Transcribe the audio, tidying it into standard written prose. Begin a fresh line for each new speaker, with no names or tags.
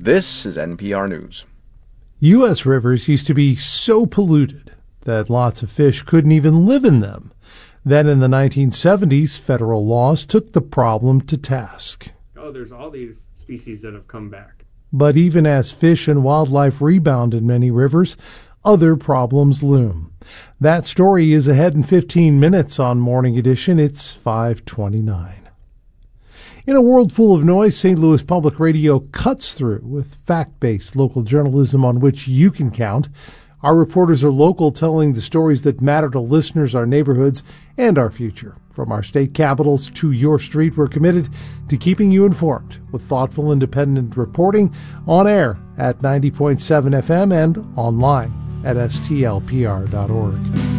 This is NPR News.
U.S. rivers used to be so polluted that lots of fish couldn't even live in them. Then in the 1970s, federal laws took the problem to task.
There's all these species that have come back.
But even as fish and wildlife rebound in many rivers, other problems loom. That story is ahead in 15 minutes on Morning Edition. It's 5:29. In a world full of noise, St. Louis Public Radio cuts through with fact-based local journalism on which you can count. Our reporters are local, telling the stories that matter to listeners, our neighborhoods, and our future. From our state capitals to your street, we're committed to keeping you informed with thoughtful, independent reporting on air at 90.7 FM and online at stlpr.org.